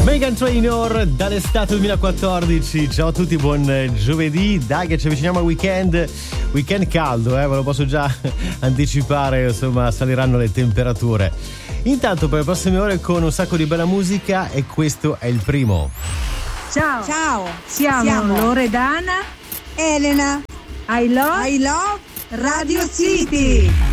Meghan Trainor dall'estate 2014. Ciao a tutti, buon giovedì. Dai che ci avviciniamo al weekend caldo, ve lo posso già anticipare, insomma saliranno le temperature. Intanto per le prossime ore con un sacco di bella musica e questo è il primo. Ciao. Siamo Loredana, Elena. I love Radio City.